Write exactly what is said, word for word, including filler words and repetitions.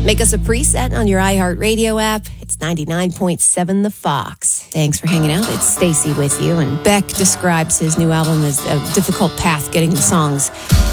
Make us a preset on your iHeartRadio app. It's ninety-nine point seven The Fox. Thanks for hanging out. It's Stacy with you. And Beck describes his new album as a difficult path getting the songs